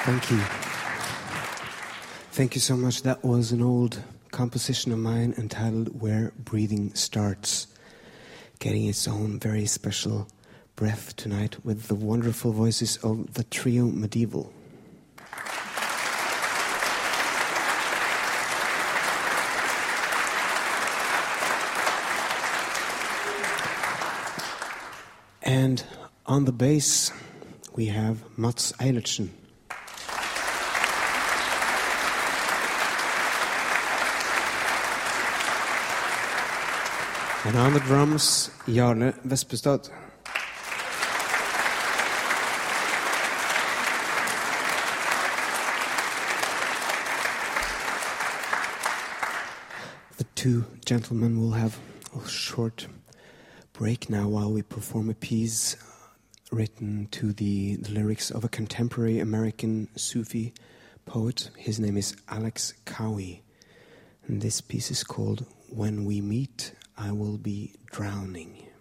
Thank you. Thank you so much. That was an old composition of mine entitled Where Breathing Starts, getting its own very special breath tonight with the wonderful voices of the trio Medieval. And on the bass, we have Mats Eilertsen. And on the drums, Jarle Vespestad. The two gentlemen will have a short break now while we perform a piece written to the lyrics of a contemporary American Sufi poet. His name is Alex Cowie. And this piece is called When We Meet, I Will Be Drowning.